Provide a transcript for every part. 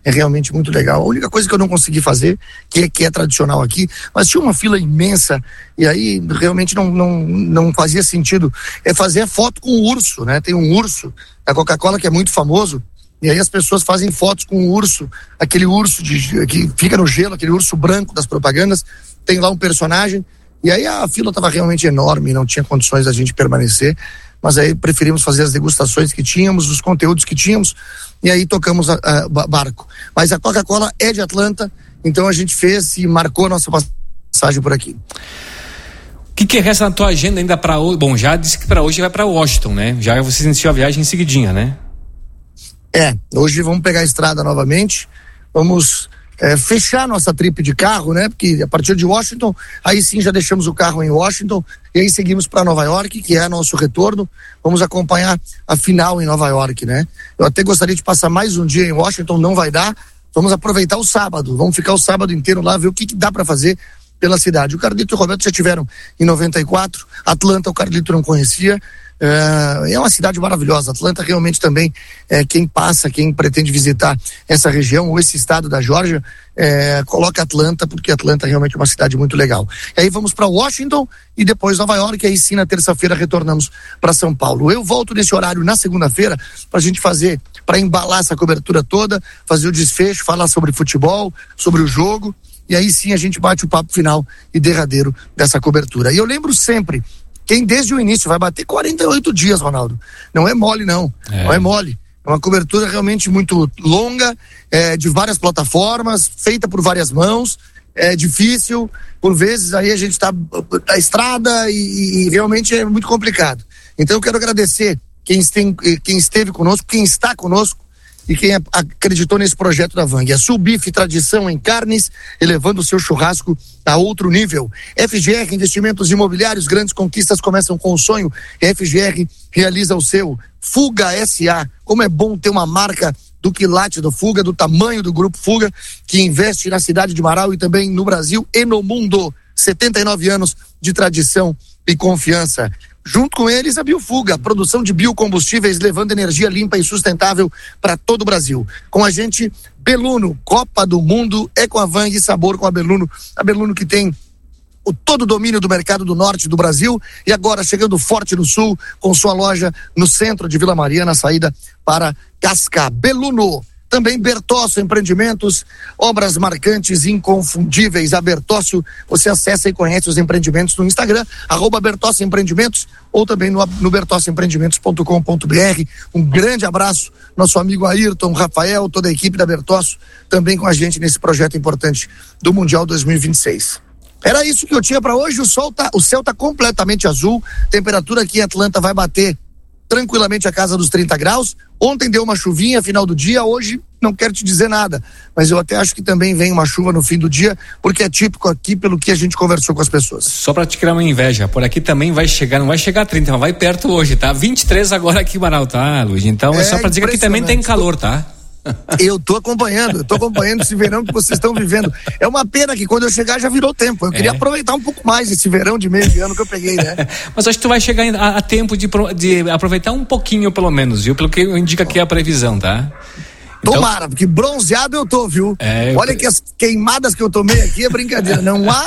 é realmente muito legal. A única coisa que eu não consegui fazer, que é tradicional aqui, mas tinha uma fila imensa, e aí realmente não fazia sentido, é fazer foto com o urso, né? Tem um urso da Coca-Cola que é muito famoso, e aí as pessoas fazem fotos com o urso, aquele urso que fica no gelo, aquele urso branco das propagandas, tem lá um personagem, e aí a fila estava realmente enorme, não tinha condições da gente permanecer, mas aí preferimos fazer as degustações que tínhamos, os conteúdos que tínhamos, e aí tocamos barco. Mas a Coca-Cola é de Atlanta, então a gente fez e marcou a nossa passagem por aqui. O que resta na tua agenda ainda para hoje? Bom, já disse que para hoje vai para Washington, né? Já você iniciou a viagem em seguidinha, né? Hoje vamos pegar a estrada novamente, vamos fechar nossa trip de carro, né? Porque a partir de Washington, aí sim já deixamos o carro em Washington e aí seguimos para Nova York, que é nosso retorno. Vamos acompanhar a final em Nova York, né? Eu até gostaria de passar mais um dia em Washington, não vai dar. Vamos aproveitar o sábado, vamos ficar o sábado inteiro lá, ver o que dá para fazer pela cidade. O Carlito e o Roberto já tiveram em 94, Atlanta o Carlito não conhecia. É uma cidade maravilhosa. Atlanta realmente também, quem pretende visitar essa região ou esse estado da Geórgia, coloca Atlanta, porque Atlanta realmente é uma cidade muito legal. E aí vamos para Washington e depois Nova York, e aí sim na terça-feira retornamos para São Paulo. Eu volto nesse horário na segunda-feira para a gente para embalar essa cobertura toda, fazer o desfecho, falar sobre futebol, sobre o jogo, e aí sim a gente bate o papo final e derradeiro dessa cobertura. E eu lembro sempre, quem desde o início vai bater 48 dias, Ronaldo. Não é mole, não. Não é mole. É uma cobertura realmente muito longa, de várias plataformas, feita por várias mãos. É difícil, por vezes aí a gente está na estrada e realmente é muito complicado. Então eu quero agradecer quem esteve conosco, quem está conosco e quem acreditou nesse projeto da Vang. A Sulbif, tradição em carnes, elevando o seu churrasco a outro nível. FGR Investimentos Imobiliários, grandes conquistas começam com o sonho. FGR realiza o seu. Fuga SA, como é bom ter uma marca do quilate do Fuga, do tamanho do Grupo Fuga, que investe na cidade de Marau e também no Brasil e no mundo. 79 anos de tradição e confiança. Junto com eles, a Biofuga, produção de biocombustíveis, levando energia limpa e sustentável para todo o Brasil. Com a gente, Beluno, Copa do Mundo é com a Vang, sabor com a Beluno. A Beluno que tem todo o domínio do mercado do norte do Brasil e agora chegando forte no sul, com sua loja no centro de Vila Maria, na saída para Cascá. Beluno. Também Bertosso Empreendimentos, obras marcantes, inconfundíveis. A Bertosso, você acessa e conhece os empreendimentos no Instagram, @Bertosso Empreendimentos, ou também no bertossoempreendimentos.com.br. Um grande abraço, nosso amigo Ayrton, Rafael, toda a equipe da Bertosso, também com a gente nesse projeto importante do Mundial 2026. Era isso que eu tinha para hoje. O céu tá completamente azul, temperatura aqui em Atlanta vai bater tranquilamente a casa dos 30 graus. Ontem deu uma chuvinha final do dia, hoje não quero te dizer nada, mas eu até acho que também vem uma chuva no fim do dia, porque é típico aqui pelo que a gente conversou com as pessoas. Só pra te criar uma inveja, por aqui também vai chegar, não vai chegar a 30, mas vai perto hoje, tá? 23 agora aqui em Marau, tá, Luiz? Então é só pra dizer que aqui também tem calor, tá? Eu tô acompanhando esse verão que vocês estão vivendo. É uma pena que quando eu chegar já virou tempo. Eu queria aproveitar um pouco mais esse verão de meio de ano que eu peguei, né? Mas acho que tu vai chegar a tempo de aproveitar um pouquinho pelo menos, viu? Pelo que indica aqui a previsão, tá? Então... Tomara, porque bronzeado eu tô, viu? Olha que as queimadas que eu tomei aqui é brincadeira.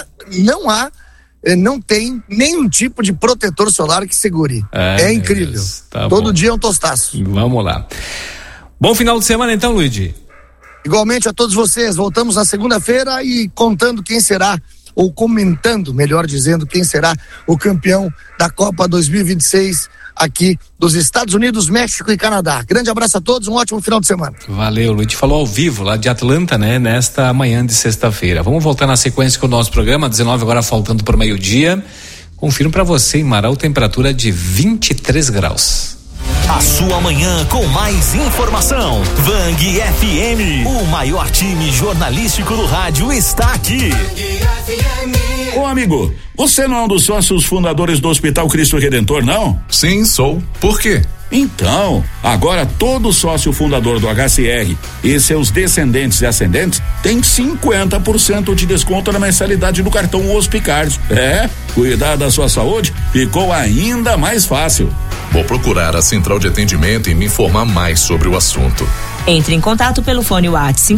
Não tem nenhum tipo de protetor solar que segure. É incrível. Tá todo bom. Dia é um tostaço. Vamos lá. Bom final de semana então, Luigi. Igualmente a todos vocês. Voltamos na segunda-feira e contando quem será, ou comentando, melhor dizendo, quem será o campeão da Copa 2026 aqui dos Estados Unidos, México e Canadá. Grande abraço a todos, um ótimo final de semana. Valeu, Luigi falou ao vivo lá de Atlanta, né? Nesta manhã de sexta-feira. Vamos voltar na sequência com o nosso programa, 19 agora faltando por meio-dia. Confirmo para você em Marau, temperatura de 23 graus. A sua manhã com mais informação. Vang FM, o maior time jornalístico do rádio está aqui. Ô amigo, você não é um dos sócios fundadores do Hospital Cristo Redentor, não? Sim, sou. Por quê? Então, agora todo sócio fundador do HCR e seus descendentes e ascendentes tem 50% de desconto na mensalidade do cartão Hospicard. Cuidar da sua saúde ficou ainda mais fácil. Vou procurar a central de atendimento e me informar mais sobre o assunto. Entre em contato pelo fone WhatsApp